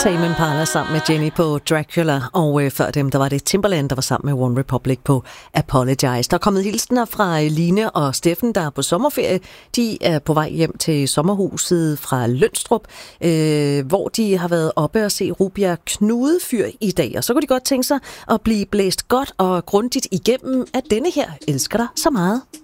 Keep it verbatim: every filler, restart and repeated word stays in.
Tame Impala sammen med Jenny på Dracula, og øh, før dem, der var det Timbaland, der var sammen med One Republic på Apologize. Der er kommet hilsener fra Line og Steffen, der er på sommerferie. De er på vej hjem til sommerhuset fra Lønstrup, øh, hvor de har været oppe og se Rubjerg Knudefyr i dag. Og så kunne de godt tænke sig at blive blæst godt og grundigt igennem af denne her Elsker dig så meget.